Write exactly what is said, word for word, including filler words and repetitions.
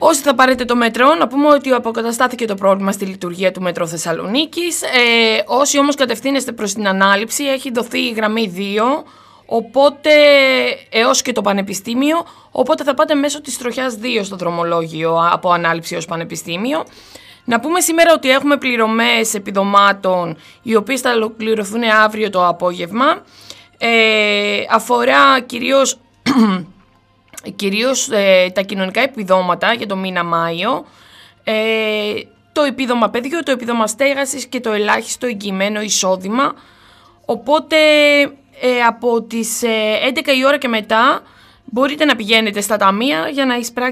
Όσοι θα πάρετε το μετρό, να πούμε ότι αποκαταστάθηκε το πρόβλημα στη λειτουργία του Μετρό Θεσσαλονίκης. Ε, όσοι όμως κατευθύνεστε προς την ανάληψη, έχει δοθεί η γραμμή δύο, οπότε έως και το Πανεπιστήμιο, οπότε θα πάτε μέσω της τροχιάς δύο στο δρομολόγιο από ανάληψη ως Πανεπιστήμιο. Να πούμε σήμερα ότι έχουμε πληρωμές επιδομάτων, οι οποίες θα ολοκληρωθούν αύριο το απόγευμα. Ε, αφορά κυρίως... κυρίως ε, τα κοινωνικά επιδόματα για το μήνα Μάιο, ε, το επίδομα παιδιού, το επίδομα στέγασης και το ελάχιστο εγγυημένο εισόδημα. Οπότε ε, από τις ε, έντεκα η ώρα και μετά μπορείτε να πηγαίνετε στα ταμεία για να εισπράξετε